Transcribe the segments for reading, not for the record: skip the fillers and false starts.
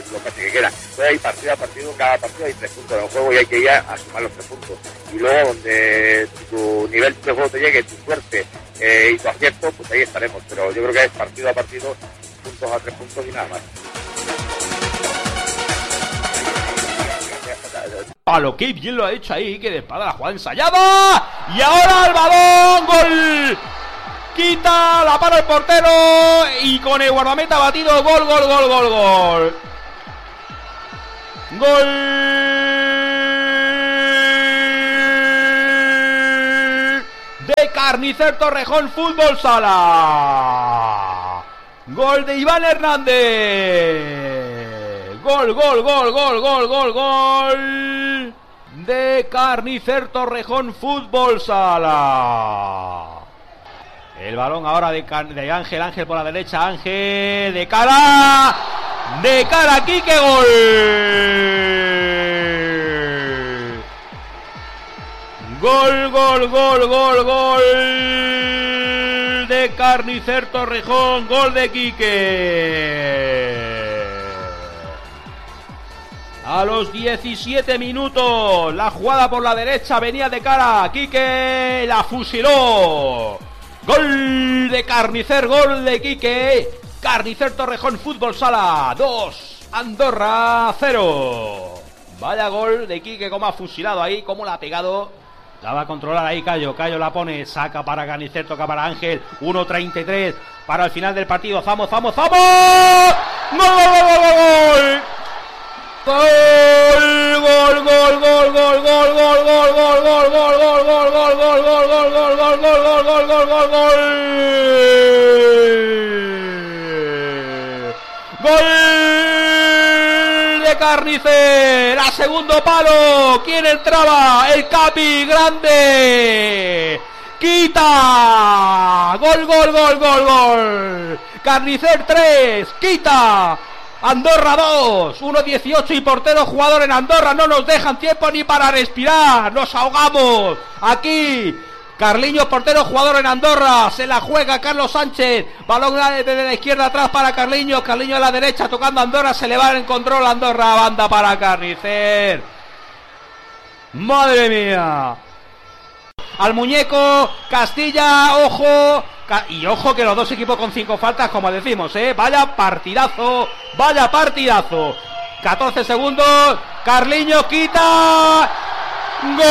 los meses que quedan. Entonces hay partido a partido, cada partido hay 3 puntos en el juego y hay que ir a sumar los 3 puntos. Y luego donde tu nivel de juego te llegue, tu suerte y tu acierto, pues ahí estaremos. Pero yo creo que es partido a partido, puntos a 3 puntos y nada más. Palo, qué bien lo ha hecho ahí, que de espada la jugada ensayada. Y ahora el balón, gol. Quita, la para el portero y con el guardameta batido, gol. Gol de Carnicer Torrejón Fútbol Sala. Gol de Iván Hernández. Gol de Carnicer Torrejón Fútbol Sala. El balón ahora de Ángel por la derecha, Ángel de cara, Quique, gol de Carnicer Torrejón, gol de Quique. A los 17 minutos, la jugada por la derecha venía de cara, Quique la fusiló. Gol de Carnicer, gol de Quique. Carnicer Torrejón Fútbol Sala 2, Andorra 0. Vaya gol de Quique, como ha fusilado ahí, como la ha pegado. La va a controlar ahí Cayo la pone, saca para Carnicer, toca para Ángel. 1:33 para el final del partido. ¡Vamos! ¡Gol! Gol de Carnicer, a segundo palo. ¿Quién entraba? El Capi, grande. Quita. Gol. Carnicer 3, Quita. Andorra 2, 1:18 y portero jugador en Andorra. No nos dejan tiempo ni para respirar. Nos ahogamos aquí. Carliños, portero jugador en Andorra. Se la juega Carlos Sánchez. Balón desde la izquierda atrás para Carliños. Carliños a la derecha tocando Andorra. Se le va en control Andorra. Banda para Carnicer. Madre mía. Al muñeco. Castilla. Ojo. Y ojo que los dos equipos con 5 faltas, como decimos, vaya partidazo. 14 segundos. Carliños quita. Gol.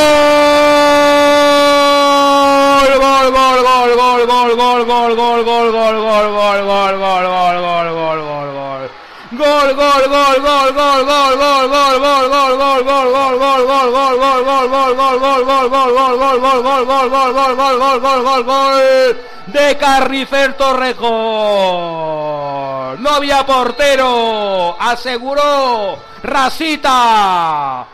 De Carnicer Torrejón. No había portero, aseguró Rasita.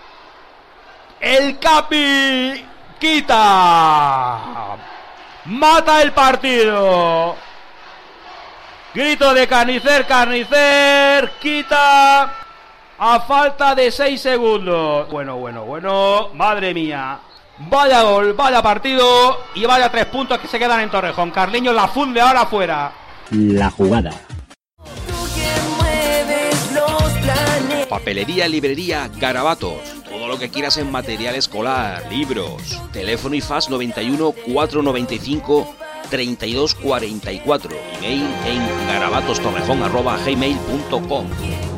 El Capi quita. Mata el partido. Grito de Carnicer, quita a falta de 6 segundos. Bueno, madre mía. Vaya gol, vaya partido y vaya 3 puntos que se quedan en Torrejón. Carliños la funde ahora fuera. La jugada. Papelería, librería, Garabatos. Todo lo que quieras en material escolar, libros. Teléfono y fax 91 495 3244. Email en garabatostorrejón@gmail.com.